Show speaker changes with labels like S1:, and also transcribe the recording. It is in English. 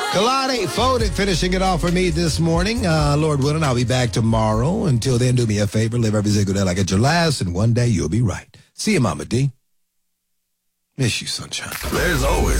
S1: Kalani Foden finishing it off for me this morning. Lord willing, I'll be back tomorrow. Until then, do me a favor. Live every single day like it's your last, and one day you'll be right. See you, Mama D. Miss you, sunshine.
S2: There's always